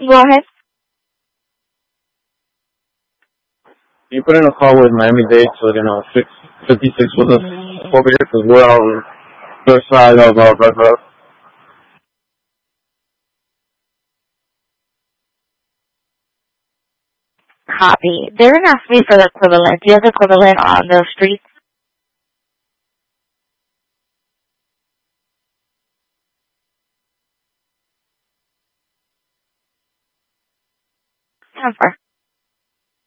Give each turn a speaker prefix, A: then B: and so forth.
A: go ahead.
B: You put in a call with Miami-Dade to 656 with us over here because we're on the side of Red Road.
A: Copy. They're going to ask me for the equivalent. Do you have the equivalent on those streets? 10-4.